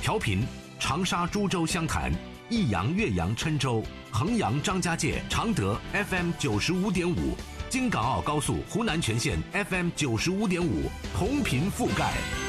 调频长沙、株洲湘潭、益阳、岳阳、郴州、衡阳、张家界、常德 FM 95.5，京港澳高速湖南全线 FM 95.5，同频覆盖。